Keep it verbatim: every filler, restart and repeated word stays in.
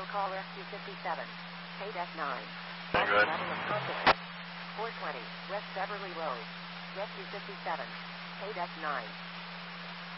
Vehicle call Rescue fifty-seven. K-Deck nine. I'm good. Level of consciousness. four twenty West Beverly Road. Rescue fifty-seven. K-Deck nine.